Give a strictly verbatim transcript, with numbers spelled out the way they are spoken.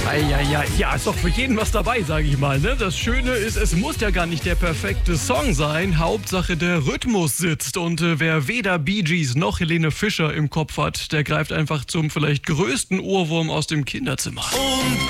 Eieiei, ja, ist doch für jeden was dabei, sage ich mal. Ne? Das Schöne ist, es muss ja gar nicht der perfekte Song sein. Hauptsache der Rhythmus sitzt. Und äh, wer weder Bee Gees noch Helene Fischer im Kopf hat, der greift einfach zum vielleicht größten Ohrwurm aus dem Kinderzimmer. Und